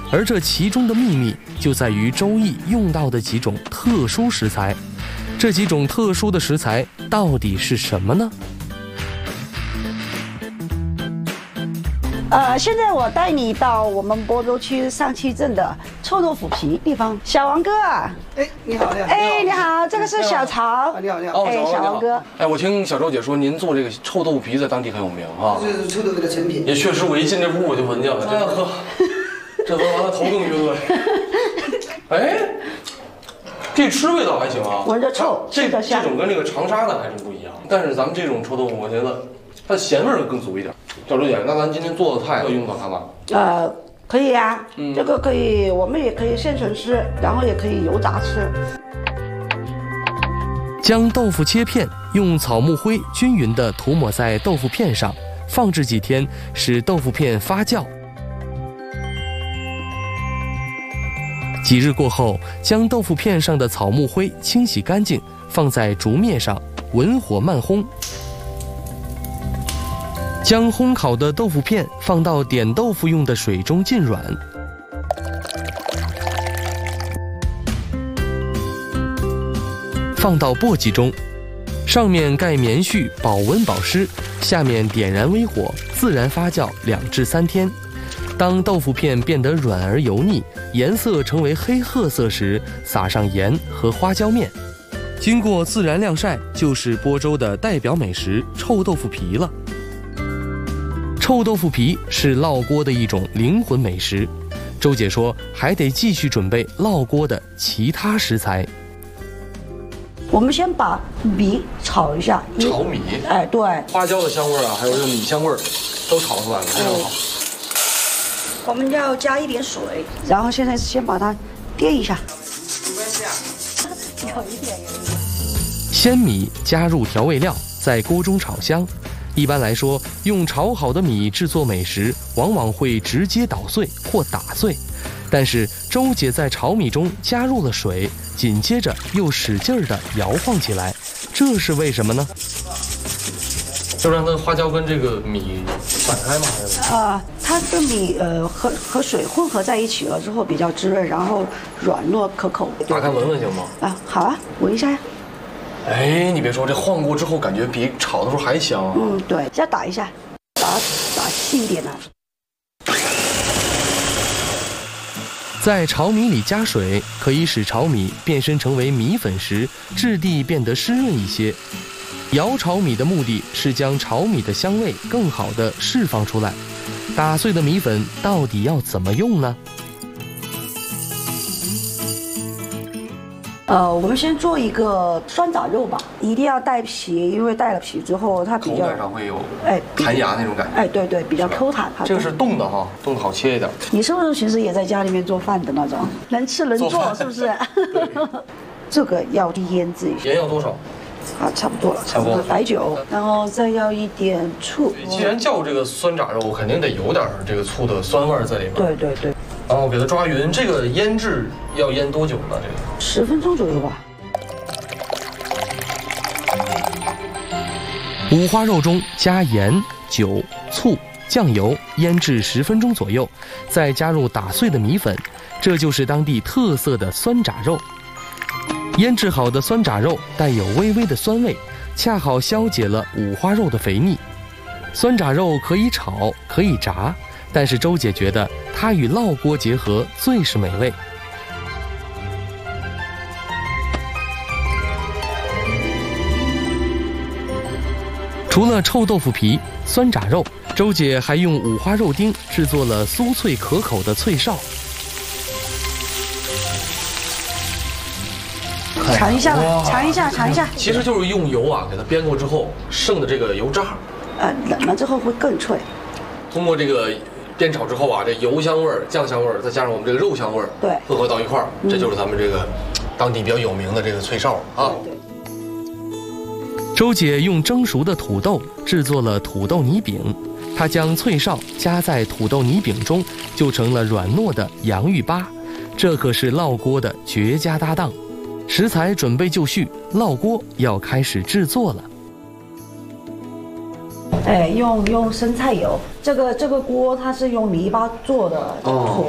而这其中的秘密就在于《周易》用到的几种特殊食材。这几种特殊的食材到底是什么呢？ 现在我带你到我们亳州区上七镇的臭豆腐皮地方。小王哥， 哎，你好，你好。 哎，你好，这个是小曹。 你好，你好。 哎，小王哥。 哎，我听小周姐说您做这个臭豆腐皮在当地很有名啊。 这是臭豆腐的成品。 也确实，我一进这屋我就闻见了，这喝完了头更晕了。哎，这吃味道还行啊， 闻着臭， 这种跟这个长沙的还真不一样。但是咱们这种臭豆腐，我觉得它咸味更足一点。小周姐，那咱今天做的菜要用到它吗？ 可以呀，这个可以，我们也可以现成吃，然后也可以油炸吃。 将豆腐切片，用草木灰均匀地涂抹在豆腐片上，放置几天，使豆腐片发酵。几日过后，将豆腐片上的草木灰清洗干净，放在竹篾上，文火慢烘。将烘烤的豆腐片放到点豆腐用的水中浸软，放到簸箕中，上面盖棉絮保温保湿，下面点燃微火，自然发酵2至3天。当豆腐片变得软而油腻，颜色成为黑褐色时，撒上盐和花椒面，经过自然晾晒，就是亳州的代表美食臭豆腐皮了。臭豆腐皮是烙锅的一种灵魂美食，周姐说还得继续准备烙锅的其他食材。 我们先把米炒一下， 炒米， 哎，对， 花椒的香味啊，还有这个米香味儿，都炒出来了，非常好。 我们要加一点水，然后现在先把它颠一下。 没关系啊， 有一点。 鲜米加入调味料，在锅中炒香。一般来说，用炒好的米制作美食，往往会直接捣碎或打碎。但是周姐在炒米中加入了水，紧接着又使劲地摇晃起来，这是为什么呢？ 就让它花椒跟这个米散开吗？ 它跟米和水混合在一起了之后比较滋润，然后软糯可口。 打开闻闻行吗？ 好啊，闻一下呀。 哎，你别说，这晃过之后感觉比炒的时候还香啊。 对，再打一下，打细一点呢。 在炒米里加水，可以使炒米变身成为米粉时，质地变得湿润一些。摇炒米的目的是将炒米的香味更好地释放出来。打碎的米粉到底要怎么用呢？ 我们先做一个酸炸肉吧，一定要带皮，因为带了皮之后它比较口感上会有弹牙那种感觉。 哎，对，比较 Q 弹。 这个是冻的哈，冻的好切一点。 你是不是平时也在家里面做饭的那种？能吃能做是不是？这个要腌制一下。 盐要多少？ 差不多了，差不多白酒，然后再要一点醋。 既然叫这个酸炸肉，肯定得有点这个醋的酸味在里边。 对。 然后给它抓匀，这个腌制要腌多久呢？这个 10分钟左右吧。 五花肉中加盐、酒、醋、酱油，腌制10分钟左右，再加入打碎的米粉，这就是当地特色的酸炸肉。腌制好的酸炸肉带有微微的酸味，恰好消解了五花肉的肥腻。酸炸肉可以炒，可以炸，但是周姐觉得它与烙锅结合最是美味。除了臭豆腐皮、酸炸肉，周姐还用五花肉丁制作了酥脆可口的脆哨。 尝一下吧，尝一下。 其实就是用油啊给它煸过之后剩的这个油渣， 冷了之后会更脆。通过这个煸炒之后啊，这油香味儿、酱香味儿，再加上我们这个肉香味儿， 对， 混合到一块儿，这就是咱们这个当地比较有名的这个脆哨啊。 对。 周姐用蒸熟的土豆制作了土豆泥饼，她将脆哨加在土豆泥饼中，就成了软糯的洋芋粑。这可是烙锅的绝佳搭档。食材准备就绪，烙锅要开始制作了。 用生菜油，这个锅它是用泥巴做的。